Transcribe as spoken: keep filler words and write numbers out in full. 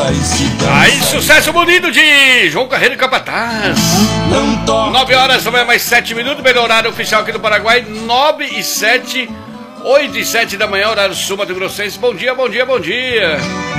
Aí, sucesso bonito de João Carreiro e Capataz. nove horas, também mais sete minutos, melhor horário oficial aqui do Paraguai, nove e sete, oito e sete da manhã, horário sul Mato Grossense. Bom dia, bom dia, bom dia.